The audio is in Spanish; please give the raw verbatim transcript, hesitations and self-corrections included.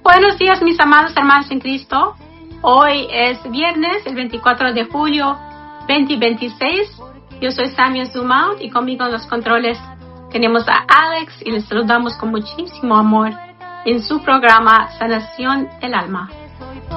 Buenos días, mis amados hermanos en Cristo. Hoy es viernes, el veinticuatro de julio, veinte veintiséis. Yo soy Samuel Zumaut y conmigo en los controles tenemos a Alex y les saludamos con muchísimo amor en su programa Sanación del Alma.